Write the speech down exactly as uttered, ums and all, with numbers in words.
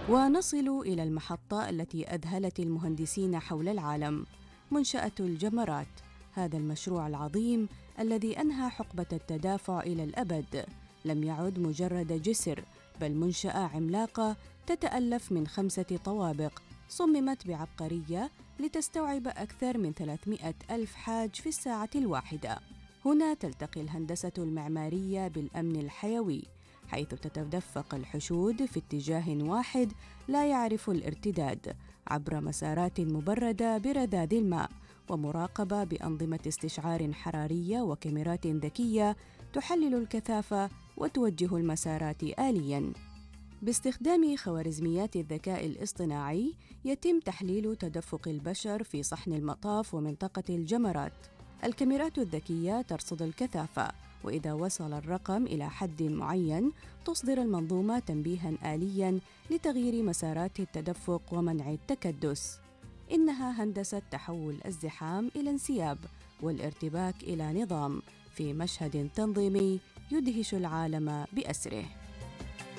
ونصل إلى المحطة التي أذهلت المهندسين حول العالم، منشأة الجمرات، هذا المشروع العظيم الذي أنهى حقبة التدافع إلى الأبد لم يعد مجرد جسر، بل منشأة عملاقة تتألف من خمسة طوابق صممت بعبقرية لتستوعب أكثر من ثلاثمائة ألف حاج في الساعة الواحدة. هنا تلتقي الهندسة المعمارية بالأمن الحيوي، حيث تتدفق الحشود في اتجاه واحد لا يعرف الارتداد عبر مسارات مبردة برذاذ الماء، ومراقبة بأنظمة استشعار حرارية وكاميرات ذكية تحلل الكثافة وتوجه المسارات آلياً. باستخدام خوارزميات الذكاء الاصطناعي يتم تحليل تدفق البشر في صحن المطاف ومنطقة الجمرات. الكاميرات الذكية ترصد الكثافة، وإذا وصل الرقم إلى حد معين تصدر المنظومة تنبيهاً آلياً لتغيير مسارات التدفق ومنع التكدس. إنها هندسة تحول الزحام إلى انسياب والارتباك إلى نظام في مشهد تنظيمي يدهش العالم بأسره.